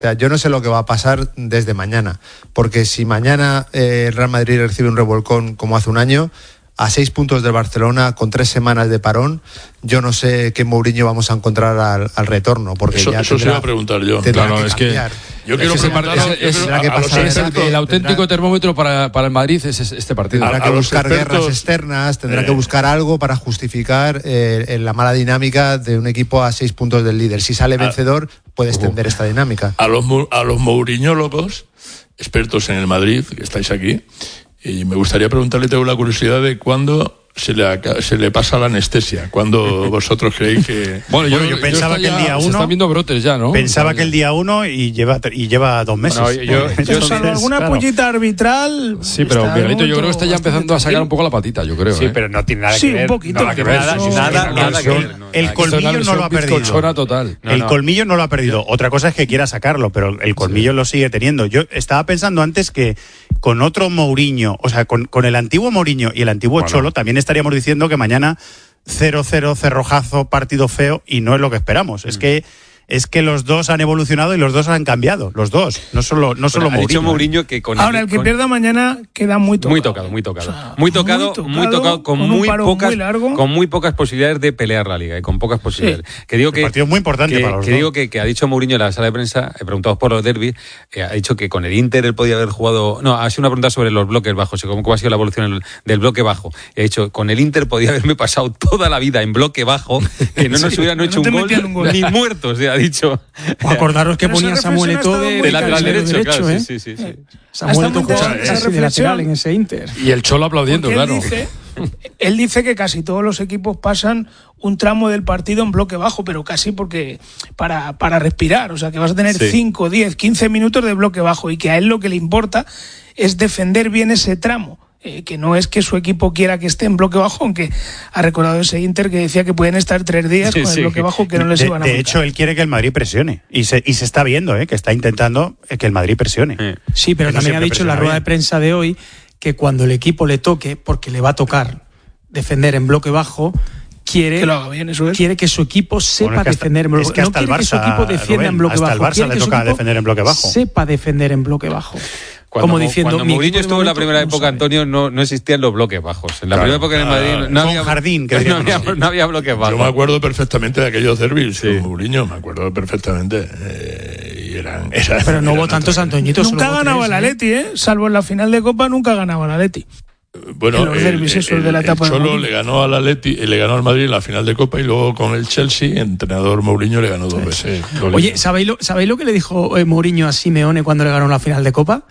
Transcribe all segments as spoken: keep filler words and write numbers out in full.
O sea, yo no sé lo que va a pasar desde mañana, porque si mañana eh, el Real Madrid recibe un revolcón como hace un año, a seis puntos del Barcelona, con tres semanas de parón, yo no sé qué Mourinho vamos a encontrar al, al retorno, porque eso, ya eso tendrá, se iba a preguntar yo. Claro, que es cambiar. que yo quiero es, preguntar es, es, que pasar, es el, el auténtico termómetro para, para el Madrid es este partido. Tendrá a, que a buscar expertos, guerras externas, tendrá eh, que buscar algo para justificar eh, la mala dinámica de un equipo a seis puntos del líder. Si sale vencedor, puede extender uh, esta dinámica. A los, a los Mourinhólogos, expertos en el Madrid, que estáis aquí, y me gustaría preguntarle, tengo la curiosidad de cuándo se le, se le pasa la anestesia, cuando vosotros creéis que... Bueno, yo, yo pensaba yo que el día uno... Se están viendo brotes ya, ¿no? Pensaba que el día uno y lleva, y lleva dos meses. Bueno, yo, yo, yo salvo alguna claro. pollita arbitral... Sí, pero Miguelito, yo creo que está ya empezando a sacar un poco la patita, yo creo. Sí, ¿eh? pero no tiene nada que sí, ver. Sí, un poquito. Nada que ver. Nada, eso, nada, no, nada que son, ver. No, el nada colmillo no lo ha perdido. Total. No, el no. colmillo no lo ha perdido. Otra cosa es que quiera sacarlo, pero el colmillo sí. lo sigue teniendo. Yo estaba pensando antes que con otro Mourinho, o sea, con, con el antiguo Mourinho y el antiguo bueno. Cholo, también estaríamos diciendo que mañana cero cero, cerrojazo, partido feo, y no es lo que esperamos. Mm. Es que es que los dos han evolucionado y los dos han cambiado, los dos, no solo no solo bueno, Mourinho. Ha dicho Mourinho que con ahora el, el que con... pierda mañana queda muy tocado. Muy tocado, muy tocado. O sea, muy muy, tocado tocado, muy tocado, con, con muy pocas muy largo. con muy pocas posibilidades de pelear la liga y con pocas posibilidades. Sí. Que digo que el partido es muy importante que, para los que dos. digo que, que ha dicho Mourinho en la sala de prensa, he preguntado por los derbis, eh, ha dicho que con el Inter él podía haber jugado, no, ha sido una pregunta sobre los bloques bajos, cómo, cómo ha sido la evolución del bloque bajo. Y ha dicho, con el Inter podía haberme pasado toda la vida en bloque bajo, que no nos sí, hubieran hecho no un, gol, un gol ni muertos, se ha dicho. O acordaros que ponía Samuel Eto'o de, de lateral derecho, derecho, claro, ¿eh? sí, sí, sí, sí. Samuel Eto'o jugaba casi de lateral en ese Inter. Y el Cholo aplaudiendo, Porque claro. Él dice, él dice que casi todos los equipos pasan un tramo del partido en bloque bajo, pero casi porque para, para respirar, o sea que vas a tener sí. cinco, diez, quince minutos de bloque bajo y que a él lo que le importa es defender bien ese tramo. Eh, que no es que su equipo quiera que esté en bloque bajo, aunque ha recordado ese Inter que decía que pueden estar tres días sí, con el sí. bloque bajo que no les de, iban a De montar. hecho, él quiere que el Madrid presione y se, y se está viendo eh, que está intentando que el Madrid presione. Sí, pero que también no ha dicho en la rueda bien. de prensa de hoy que cuando el equipo le toque, porque le va a tocar defender en bloque bajo, quiere que, lo haga bien, eso es. quiere que su equipo sepa bueno, es que hasta, defender en bloque bajo. Es que hasta no el Barça, que su equipo defienda Rubén, en bloque hasta bajo. Hasta el Barça le toca defender en bloque bajo. Sepa defender en bloque bajo. Cuando, como diciendo, cuando Mourinho estuvo en la primera época, Antonio, no, no existían los bloques bajos. En la claro, primera época en el Madrid no, no había jardín, que no, había, no había bloques bajos. Yo me acuerdo perfectamente de aquellos derbis sí. con Mourinho, me acuerdo perfectamente. Eh, y eran, eran, Pero no eran hubo tantos Antoñitos. Nunca ganaba el Atleti, ¿eh? Salvo en la final de Copa, nunca ganaba el Atleti. Bueno, el, derbis, el, el, de la el Cholo le ganó al Atleti, le ganó al Madrid en la final de Copa y luego con el Chelsea, el entrenador Mourinho le ganó dos sí. veces. Oye, ¿sabéis lo, ¿sabéis lo que le dijo eh, Mourinho a Simeone cuando le ganó la final de Copa?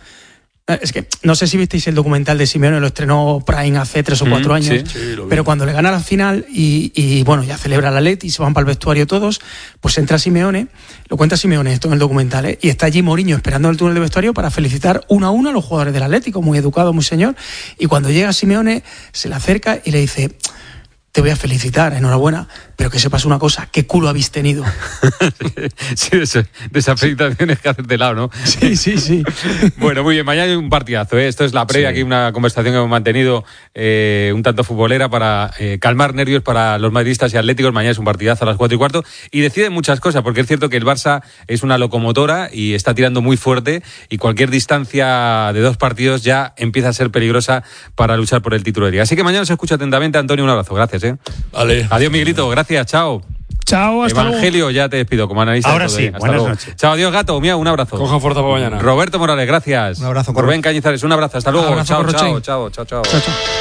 Es que no sé si visteis el documental de Simeone, lo estrenó Prime hace tres o cuatro mm, años, sí, sí, pero cuando le gana la final y, y bueno, ya celebra la Atleti y se van para el vestuario todos, pues entra Simeone, lo cuenta Simeone esto en el documental, ¿eh? Y está allí Mourinho esperando en el túnel de vestuario para felicitar uno a uno a los jugadores del Atlético, muy educado, muy señor, y cuando llega Simeone se le acerca y le dice: te voy a felicitar, enhorabuena, pero que sepas una cosa, ¿qué culo habéis tenido? Sí, de, ese, de esas felicitaciones que haces de lado, ¿no? Sí, sí, sí. Bueno, muy bien, mañana hay un partidazo, ¿eh? Esto es la previa, sí. Aquí una conversación que hemos mantenido eh, un tanto futbolera para eh, calmar nervios para los madridistas y atléticos. Mañana es un partidazo a las cuatro y cuarto y deciden muchas cosas, porque es cierto que el Barça es una locomotora y está tirando muy fuerte y cualquier distancia de dos partidos ya empieza a ser peligrosa para luchar por el título de liga. Así que mañana os escucho atentamente. Antonio, un abrazo, gracias. ¿eh? Vale. Adiós, Miguelito, gracias, chao. Chao, hasta Evangelio, luego. Ya te despido como analista. Ahora de sí, hasta buenas luego. noches. Chao, adiós, Gato, mía, un abrazo. Cojan fuerza para mañana. Roberto Morales, gracias. Un abrazo. Rubén Cañizares, un abrazo, hasta luego. Abrazo, chao, chao, chao, chao, chao, chao, chao, chao.